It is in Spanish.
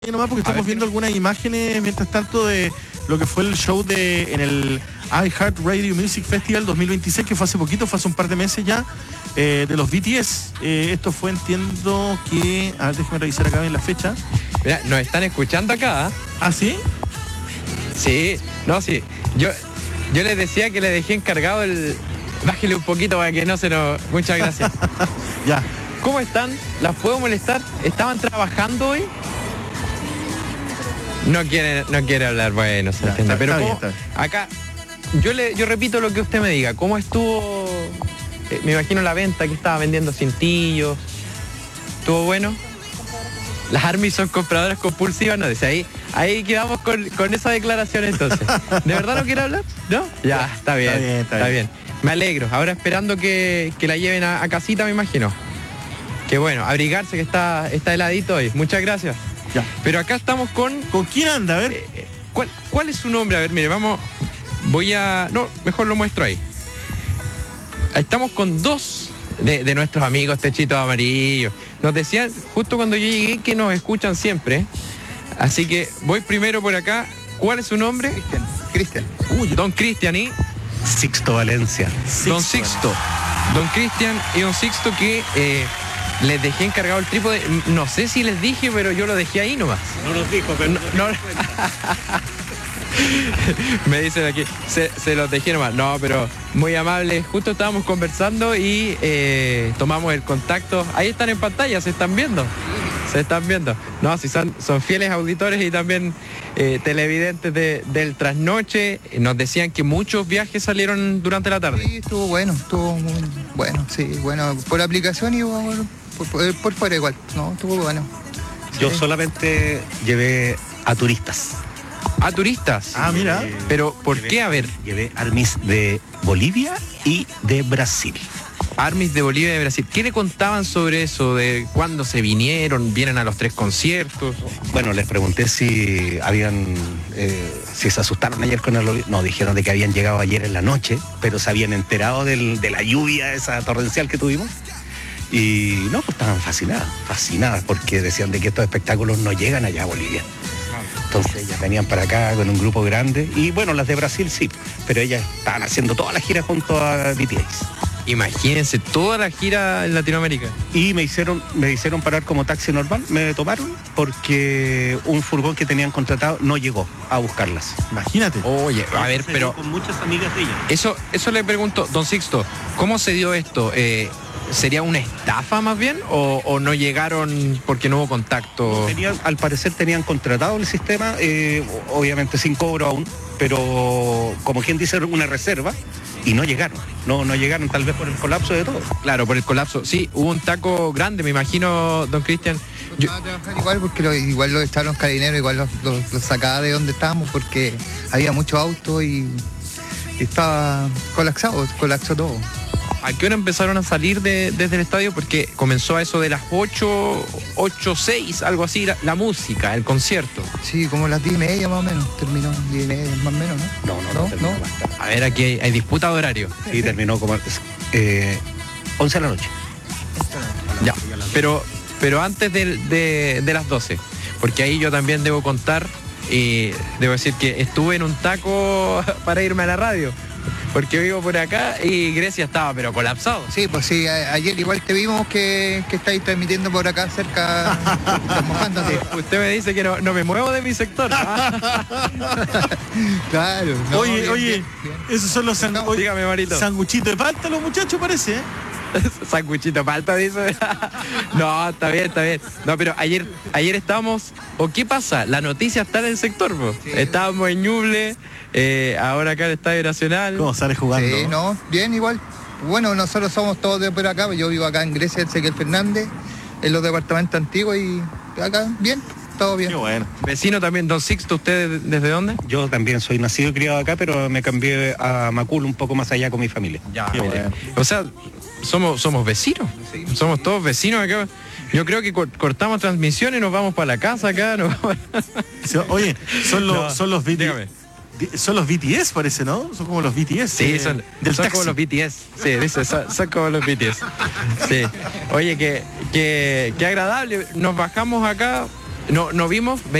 nomás porque estamos viendo algunas imágenes mientras tanto de lo que fue el show en el iHeart Radio Music Festival 2026, que fue hace poquito, fue hace un par de meses ya, de los BTS. Esto fue, entiendo que... A ver, déjame revisar acá bien la fecha. Mira, nos están escuchando acá. ¿Ah, sí? Sí, no, sí. Yo les decía que le dejé encargado el... Bájele un poquito para que no se nos... Muchas gracias. Ya. ¿Cómo están? ¿Las puedo molestar? ¿Estaban trabajando hoy? No quiere hablar, bueno, se entiende. Pero está bien. Acá, yo repito lo que usted me diga. ¿Cómo estuvo? Me imagino la venta que estaba vendiendo cintillos. ¿Estuvo bueno? Las ARMY son compradoras compulsivas, no, dice ahí quedamos con esa declaración entonces. ¿De verdad no quiere hablar? ¿No? Ya, está bien. Está bien. Me alegro. Ahora esperando que la lleven a casita, me imagino. Que bueno, abrigarse que está heladito hoy. Muchas gracias. Ya. Pero acá estamos con... ¿Con quién anda? A ver. ¿Cuál es su nombre? A ver, mire, no, mejor lo muestro ahí. Estamos con dos de nuestros amigos techitos amarillos. Nos decían justo cuando yo llegué que nos escuchan siempre. Así que voy primero por acá. ¿Cuál es su nombre? Cristian. Don Cristian y... Sixto Valencia. Don Sixto. Don Cristian y Don Sixto que... les dejé encargado el trípode. No sé si les dije, pero yo lo dejé ahí nomás. No nos dijo, pero... No. Me dicen aquí, se los dejé nomás. No, pero muy amable. Justo estábamos conversando y tomamos el contacto. Ahí están en pantalla, se están viendo. No, si son fieles auditores y también televidentes del trasnoche. Nos decían que muchos viajes salieron durante la tarde. Sí, estuvo muy bueno, sí, bueno, por la aplicación y por fuera igual, no, estuvo bueno. Yo Sí. solamente llevé a turistas. ¿A turistas? Ah, mira. Pero, ¿por qué? A ver, Llevé ARMYs de Bolivia y de Brasil. ARMYs de Bolivia y de Brasil. ¿Qué le contaban sobre eso? ¿De cuándo se vienen a los 3 conciertos? Bueno, les pregunté si si se asustaron ayer con el... No, dijeron de que habían llegado ayer en la noche, pero se habían enterado de la lluvia esa torrencial que tuvimos. Y no, pues estaban fascinadas, porque decían de que estos espectáculos no llegan allá a Bolivia. Entonces ellas venían para acá con un grupo grande. Y bueno, las de Brasil sí, pero ellas estaban haciendo toda la gira junto a BTS. Imagínense toda la gira en Latinoamérica. Y me hicieron parar como taxi normal, me tomaron porque un furgón que tenían contratado no llegó a buscarlas. Imagínate. Oye, a ver, pero Con muchas amigas de ellas. eso le pregunto, don Sixto, ¿cómo se dio esto? ¿Sería una estafa más bien? ¿O no llegaron porque no hubo contacto? Al parecer tenían contratado el sistema, obviamente sin cobro aún, pero como quien dice, una reserva, y no llegaron. No llegaron, tal vez por el colapso de todo. Claro, por el colapso. Sí, hubo un taco grande, me imagino, don Cristian. Yo a trabajar igual porque igual los echaron los carabineros, igual los sacaba de donde estábamos porque había mucho auto y estaba colapsó todo. ¿A qué hora empezaron a salir desde el estadio? Porque comenzó a eso de las 8:06, algo así, la música, el concierto. Sí, como las 10:30 más o menos, terminó 10:30 más o menos, ¿no? No, terminó más tarde. A ver, aquí hay disputa de horario. Sí, terminó como 11 de la noche. Ya, pero antes de las 12, porque ahí yo también debo contar y debo decir que estuve en un taco para irme a la radio, porque vivo por acá y Grecia estaba pero colapsado. Sí, pues sí, ayer igual te vimos que estáis transmitiendo por acá cerca, mojándote. Usted me dice que no me muevo de mi sector. Claro. No, Oye, bien. esos son los Dígame, Marito. sanguchitos de palta, los muchachos, parece, ¿eh? Sanguchito palta, dice. No, está bien. No, pero ayer estábamos... ¿O qué pasa? La noticia está en el sector, po. Sí. Estábamos en Ñuble, ahora acá en el Estadio Nacional. ¿Cómo sale jugando? Sí, no, bien igual. Bueno, nosotros somos todos de por acá, yo vivo acá en Grecia, Ezequiel Fernández, en los departamentos antiguos y acá, bien, todo bien. Qué bueno. Vecino también, don Sixto, ¿usted desde dónde? Yo también soy nacido y criado acá, pero me cambié a Macul, un poco más allá con mi familia. Ya, Qué mire. bueno. O sea, somos vecinos. Sí. Somos todos vecinos acá. Yo creo que cortamos transmisión y nos vamos para la casa acá. Oye, son los Dígame. Son los BTS, parece, ¿no? Son como los BTS. Sí, son como los BTS. Sí, dice, son como los BTS. Sí. Oye, qué agradable. Nos bajamos acá No vimos,